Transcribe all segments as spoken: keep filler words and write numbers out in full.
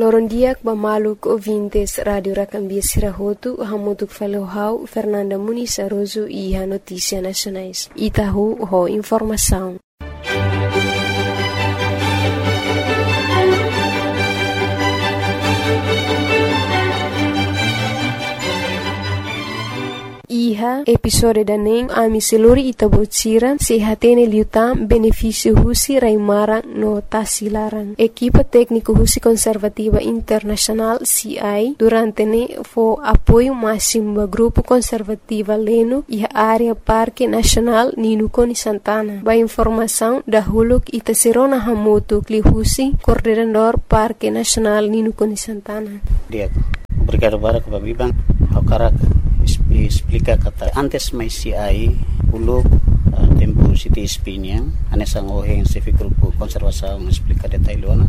Lorondiak Bamaluk ouvintes Radio Rakambia Sirahotu, Hamutuk Falohau, Fernanda Muniz Aroso e a Notícia Nacionais. Itahu ho informação. Iha episode daning ami seluri itabocira sehatene liutam benefício husi raimarang no tasilarang. Equipa técnico husi conservativa internacional C I durante ne fo apoio máximo ba grupo conservativa leno iha área Parque Nacional Ninukoni Santana. Ba informação da huluk itaserona hamotu kli husi coordenador Parque Nacional Ninukoni Santana. Dia, obrigado para que babibang hakarak explica kata antes mai C I uluk uh, tempo City Spiniang anesang oheng se grupo konservasaung explica detailona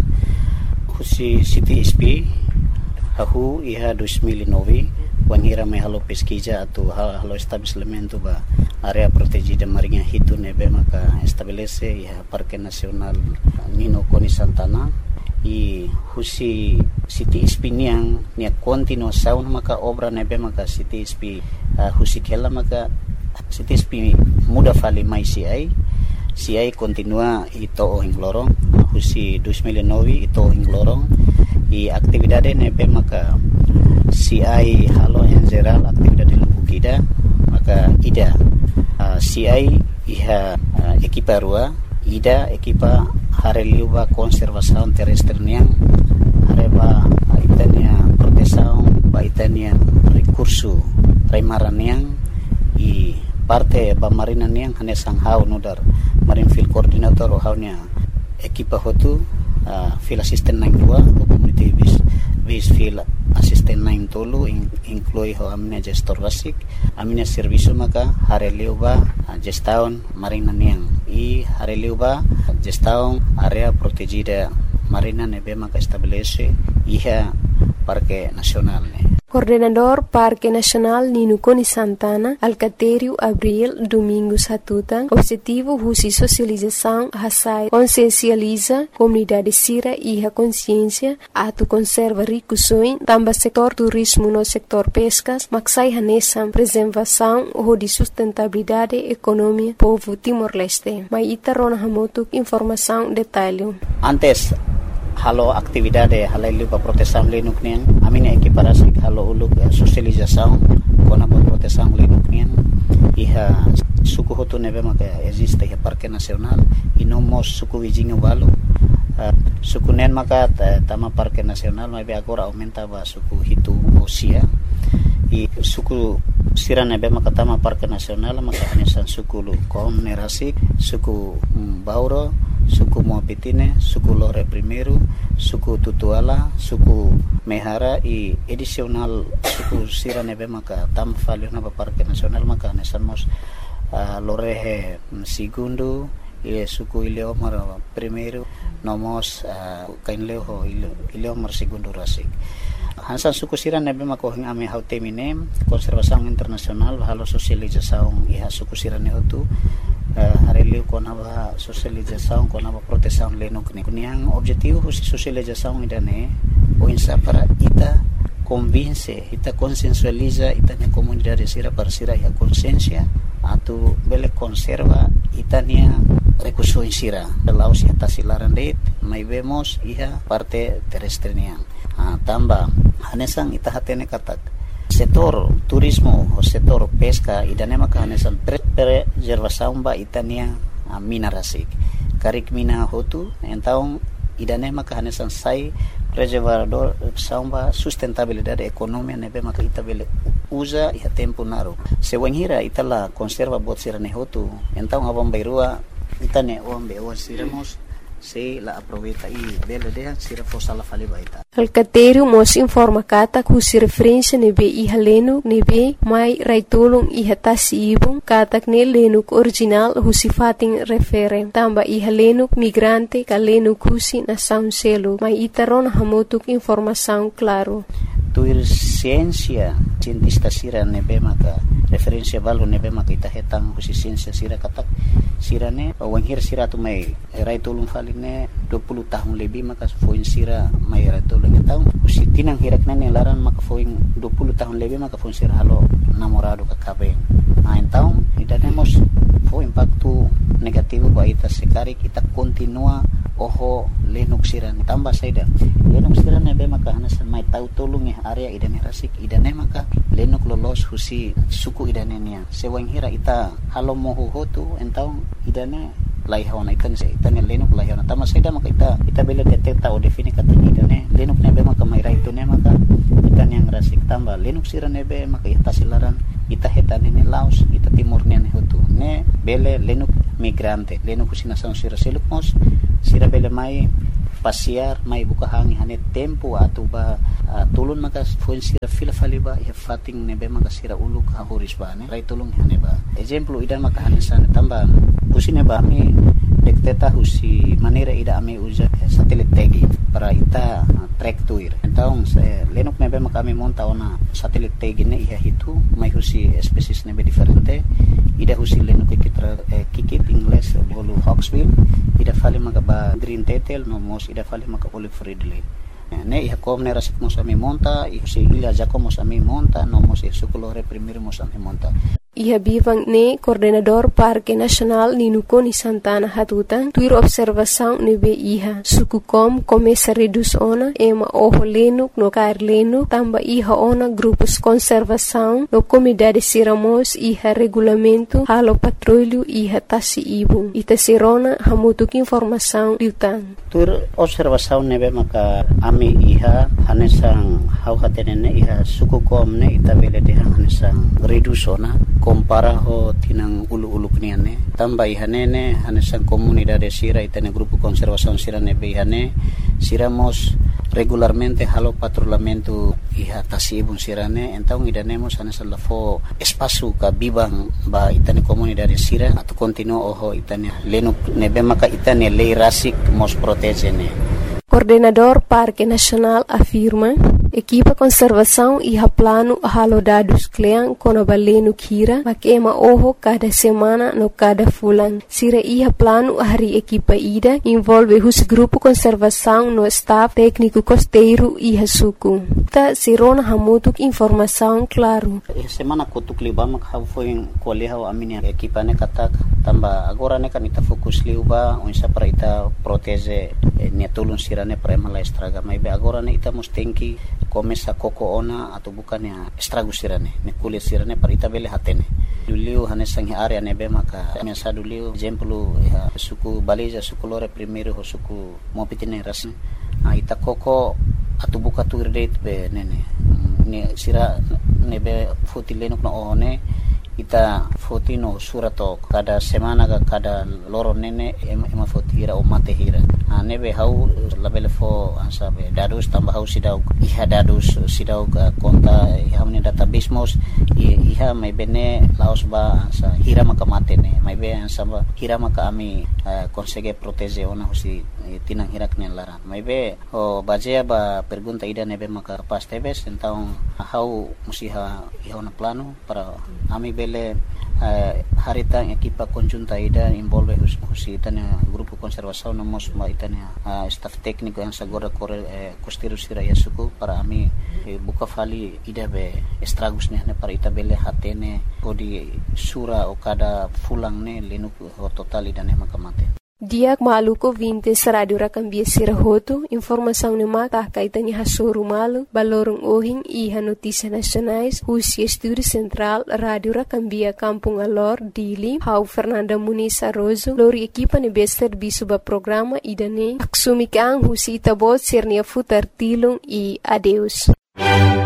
husi City Sp ahu iha dua ribu nove wangira mai halo pesquisa atau halo estabelecimento ba area protegida marinha hitu nebe maka estabelece iha Parque Nacional Ninukoni Santana i husi City Spiniang nia continuação maka obra nebe maka City Sp uh, husi kela maka City Sp muda fali mai C I C I continua ito ohing lorong husi dua ribu nove ito ohing lorong i aktividade nebe maka C I halo en geral aktividade lubukida maka ida uh, C I iha uh, ekipa rua ida ekipa hareliuba konservasaun terrestre niang hareba itania protesaun ba itania recurso raimaran niang i parte ba marina niang hanesang hau nudar marin field coordinator o haunya ekipa hotu uh, field assistant nine dua o community base base field assistant nine tolu in, inclui ho amina gestor basic amina servicio maka hareliuba uh, gestaun marina niang i hareliuba gestaun area protegida marina nebe maka estabelece iha Parque Nacional ne. Coordenador Parque Nacional Ninukoni Santana, Alcatério Abril Domingos Hatutan, objetivo husi socialização hasai consciencializa comunidade sira e a consciência atu conserva ricusoin tamba setor turismo no setor pescas maksai hanesam preservação ou de sustentabilidade economia povo Timor-Leste. Mai itarona hamotuk informação detalhe. Antes halo aktividade halailu pa protesam linuk nian amina ekiparasi halo uluk uh, sosialização kona pa protesam linuk nian iha suku hotu nebe maka existe iha Parque Nacional inomos suku wijingu balu uh, suku nen maka tama Parque Nacional mai be agora aumenta ba suku hitu osia i suku sira nebe maka tama Parque Nacional maka hanesan suku lu kom nerasik suku um, bauro suku Moapitine, suku Lore Primeiro, suku Tutuala, suku Mehara i edisional suku sira nebe maka tam falio na Parque Nacional maka nesamos uh, Lorehe Segundo i suku Ileomar Primeiro nomos uh, kainleo Ileomar Segundo rasik. Hansan suku sira nebe maka hing ame hautemine konservasaung internasional halo sosializasaung iha suku sira ne hotu Uh, hareliu kona ba sosialização kona ba proteção leno kini kuniang objetivo husi sosialização idane o insa para ita convince ita consensualiza ita ne comunidade sira para sira ya consciência atu bele conserva itania recurso sira laos ya tasilaran det mai vemos iha parte terrestre niang uh, tamba hanesang ita hatene katak setor turismo o setor pesca idane maka hanesan preservação ba itania uh, mina rasik karik mina hotu entaung idane maka hanesan sai preservador samba sustentabilidade economia nebe maka itabele usa iha tempo naru se wanghira itala conserva bot sirane hotu entaung abang bairua itane ombe o siramos se la aproveita e bela de sira fosa la fali baita. Alcatério mos informa kata husi referência nebe iha lenu nebe mai raitulung iha tasi ibung katak ne lenuk original husi fating refere tamba iha lenuk migrante ka lenuk husi na sound selo mai itaron hamotuk informação claro. tuir siensia cientista sira nebe maka referensia balu nebe maka ita hetang husi siensia sira katak sira ne wanghir sira tu mai rai tolong faline dua puluh tahun lebih maka foin sira mai rai tolong tahun husi tinang hirak nene laran maka foin dua puluh tahun lebih maka foin sira halo namorado ka kabe nah então ida nemos fo impacto negativo ba ita sekari kita continua oho lenuk sira tambah saida lenuk sira nebe maka hanasan mai tau tolong ya area idane rasik idane maka lenuk lolos husi suku idane nia sewang hira ita halo mohu hotu entau idane lai hawana itan se itane lenuk lai hawana tama saida maka ita ita bela deteta o defini kata idane lenuk nebe maka mai rai tune maka itan yang rasik tambah lenuk sira nebe maka ita silaran ita hetane ne laos ita timur ne hotu ne bele lenuk migrante lenuk husina sang sira seluk mos sira bele mai pasiar mai buka hangi hane tempo atau ba uh, tulun maka fuin sira fila faliba ya fating nebe maka sira uluk hahuris ba ne rai tulung hane ba example ida maka hane sana tamba usine ba mi dekteta husi manera ida ame uza satelit tegi para ita uh, track tuir então se lenuk nebe maka ame monta ona satelit tegi ne ia hitu mai husi species nebe diferente ida husi lenuk kikitra eh, kikit ingles bolu hawksbill ida fali maka ba green tetel no mos ida fali maka olive ridley ne ia kom ne rasik mos ami monta i husi ila jako mos ami monta no mos sukulore primir mos ami monta. Ia bivang ne coordenador Parque Nacional Ninuko ni Santana Hatutan tuir observação nebe iha suku kom começa reduz ona ema oho lenuk no kair lenuk tamba iha ona grupos conservação no comunidade siramos iha regulamento halo patrulho iha tasi ibu ita sirona hamutuk informação liutan tuir observação nebe maka ami iha hanesang hau hatenene iha suku kom ne ita bele de hanesang reduz ona compara ho tinang ulu-ulu kniane tamba ihanene hanesan comunidade sira itane grupo conservação sira nebe ihane siramos regularmente halo patrulhamento iha tasibun sirane então idanemos hanesan lafo espaço ka bibang ba itane comunidade sira atau continuo oho itane lenuk nebe maka itane lei rasik mos protegene. Coordenador Parque Nacional afirma equipa conservação e plano halo dados kleang kono balenu kira makema oho cada semana no cada fulan sira iha plano hari equipa ida envolve hus grupo conservação no staff técnico costeiro iha suku ta sirona hamutuk informação claro semana kutuk libam hau foi koleha amini equipa ne katak tamba agora ne kan ita fokus liuba onsa para ita protege ne tulun sira ne prema la estraga mai be agora ne ita mustenki começa koko ona atau bukan ya estrago sirane ne kulit sirane parita bele hatene duliu hanesang area nebe maka biasa duliu exemplo ya suku baliza suku lore primeiro ho suku mopitine rasne a ita koko atau buka tu date be nene ne sira nebe fotilenuk no one ita fotino surato kada semana ga kada loro nene ema, ema fotira o mate hira a nebe hau labele fo ansabe dadus tambah hau sidau iha dadus sidau konta iha ne database mos iha mai bene laos ba ansa hira maka mate ne mai be ansaba hira maka ami uh, consegue protege ona husi tinang hirak ne laran mai be o bajea ba pergunta ida nebe maka pas tebes então hau musiha iha ona plano para ami bele uh, harita equipa conjunta ida envolve hus, husi itania grupo conservação no mos ma itania uh, staff técnico yang sagora kore eh, costeiro sira yasuku para ami eh, buka fali ida be estragos ne para ita bele hatene odi sura o kada fulang ne lenuk ho total ida ne makamate. Diak maluko vintes radio rakambia sirahoto informação ne mata kaitani hasuru malu balorong ohing iha notícia nacionais husi estúdio central radio rakambia kampung alor dili hau Fernanda Muniz Arrozo lori equipa ne bester bisuba programa idane aksumi kang husi itabot sirnia futar tilung i adeus.